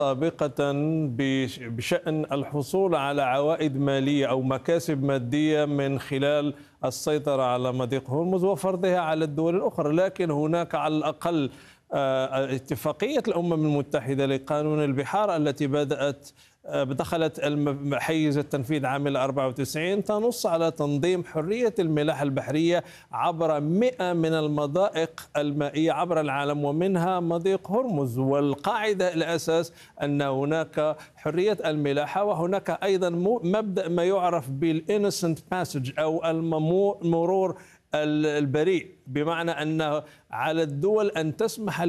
سابقة بشأن الحصول على عوائد مالية أو مكاسب مادية من خلال السيطرة على مضيق هرمز وفرضها على الدول الأخرى، لكن هناك على الأقل اتفاقية الأمم المتحدة لقانون البحار التي دخلت حيز التنفيذ عام 94 تنص على تنظيم حرية الملاحة البحرية عبر 100 من المضائق المائية عبر العالم ومنها مضيق هرمز. والقاعدة الأساس أن هناك حرية الملاحة، وهناك أيضا مبدأ ما يعرف بالإنسنت باسج أو المرور البريء، بمعنى أن على الدول أن تسمح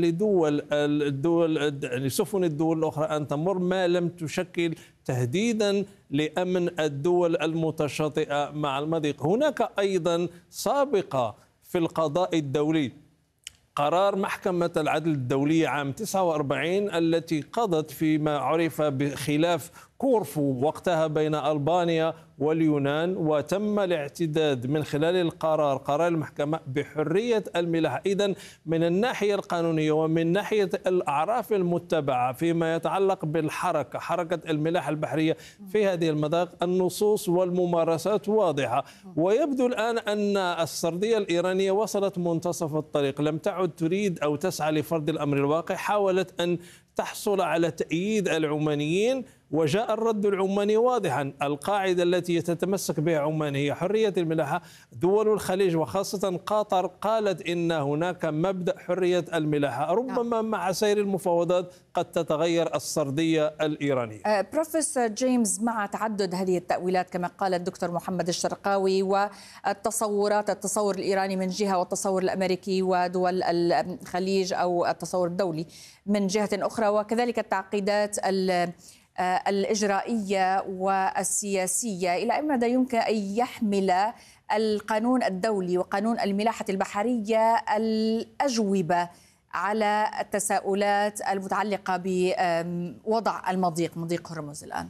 لسفن الدول الأخرى أن تمر ما لم تشكل تهديدا لأمن الدول المتشاطئة مع المضيق. هناك أيضا سابقة في القضاء الدولي قرار محكمة العدل الدولية عام 49 التي قضت فيما عرف بخلاف كورفو وقتها بين ألبانيا واليونان، وتم الاعتداد من خلال قرار المحكمة بحرية الملاحة. إذن من الناحية القانونية ومن ناحية الأعراف المتبعة فيما يتعلق حركة الملاحة البحرية في هذه المضايق النصوص والممارسات واضحة. ويبدو الآن أن السردية الإيرانية وصلت منتصف الطريق، لم تعد تريد أو تسعى لفرض الأمر الواقع، حاولت أن تحصل على تأييد العمانيين، وجاء الرد العماني واضحا. القاعدة التي تتمسك بها عمان هي حرية الملاحة. دول الخليج وخاصة قطر قالت إن هناك مبدأ حرية الملاحة، ربما مع سير المفاوضات قد تتغير السردية الإيرانية. بروفيسور جيمس، مع تعدد هذه التأويلات كما قال الدكتور محمد الشرقاوي التصور الإيراني من جهة والتصور الأمريكي ودول الخليج أو التصور الدولي من جهة أخرى، وكذلك التعقيدات الإجرائية والسياسية، إلى أي مدى يمكن أن يحمل القانون الدولي وقانون الملاحة البحرية الأجوبة على التساؤلات المتعلقة بوضع مضيق هرمز الآن؟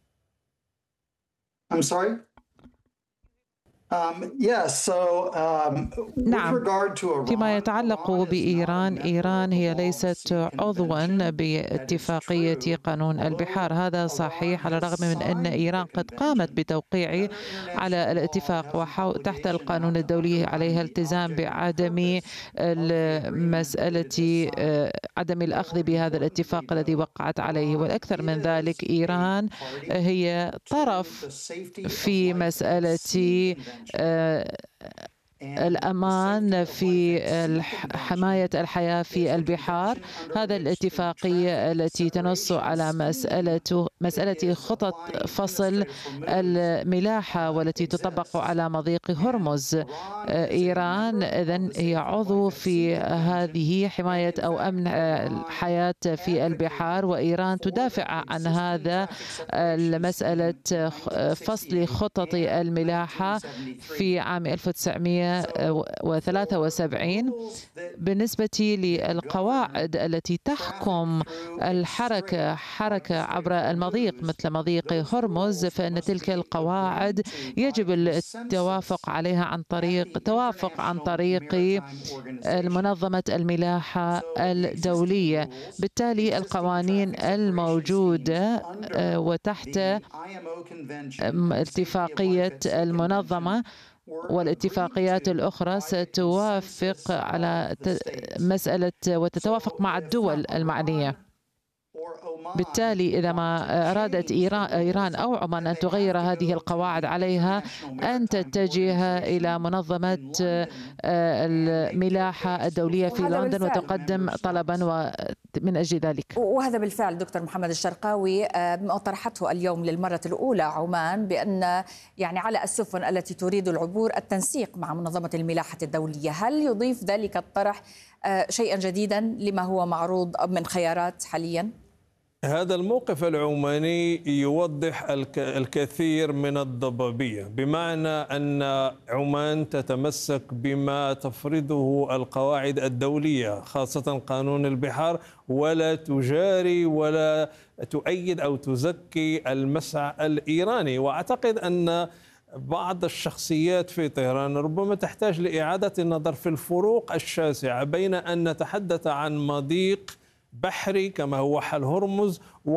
I'm sorry. نعم، فيما يتعلق بإيران، إيران هي ليست عضوا باتفاقية قانون البحار، هذا صحيح، على الرغم من أن إيران قد قامت بتوقيعه على الاتفاق تحت القانون الدولي عليها التزام بعدم مسألة عدم الأخذ بهذا الاتفاق الذي وقعت عليه. والأكثر من ذلك، إيران هي طرف في مسألة الأمان في حماية الحياة في البحار. هذا الاتفاقية التي تنص على مسألة خطط فصل الملاحة والتي تطبق على مضيق هرمز. إيران إذن هي عضو في هذه حماية أو أمن الحياة في البحار، وإيران تدافع عن هذا مسألة فصل خطط الملاحة في عام 1973. بالنسبة للقواعد التي تحكم الحركة عبر المضيق مثل مضيق هرمز، فإن تلك القواعد يجب التوافق عليها عن طريق منظمة الملاحة الدولية. بالتالي القوانين الموجودة وتحت اتفاقية المنظمة والاتفاقيات الأخرى ستوافق على مسألة وتتوافق مع الدول المعنية. بالتالي إذا ما أرادت إيران أو عمان أن تغير هذه القواعد، عليها أن تتجه إلى منظمة الملاحة الدولية في لندن وتقدم طلبا من أجل ذلك. وهذا بالفعل دكتور محمد الشرقاوي طرحته اليوم للمرة الأولى عمان بأن على السفن التي تريد العبور التنسيق مع منظمة الملاحة الدولية. هل يضيف ذلك الطرح شيئا جديدا لما هو معروض من خيارات حاليا؟ هذا الموقف العماني يوضح الكثير من الضبابية، بمعنى أن عمان تتمسك بما تفرضه القواعد الدولية خاصة قانون البحار، ولا تجاري ولا تؤيد أو تزكي المسعى الإيراني. وأعتقد أن بعض الشخصيات في طهران ربما تحتاج لإعادة النظر في الفروق الشاسعة بين أن نتحدث عن مضيق بحري كما هو حل هرمز